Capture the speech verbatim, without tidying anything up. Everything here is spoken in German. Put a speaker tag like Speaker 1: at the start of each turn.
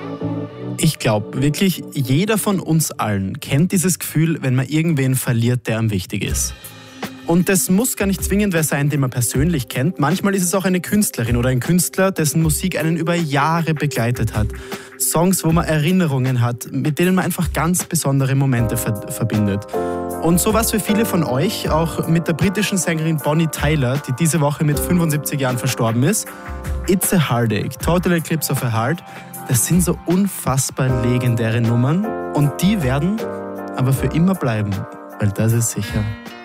Speaker 1: Ich glaube, wirklich jeder von uns allen kennt dieses Gefühl, wenn man irgendwen verliert, der einem wichtig ist. Und das muss gar nicht zwingend wer sein, den man persönlich kennt. Manchmal ist es auch eine Künstlerin oder ein Künstler, dessen Musik einen über Jahre begleitet hat. Songs, wo man Erinnerungen hat, mit denen man einfach ganz besondere Momente ver- verbindet. Und so war es für viele von euch, auch mit der britischen Sängerin Bonnie Tyler, die diese Woche mit fünfundsiebzig Jahren verstorben ist. It's a Heartache, Total Eclipse of a Heart, das sind so unfassbar legendäre Nummern und die werden aber für immer bleiben, weil das ist sicher.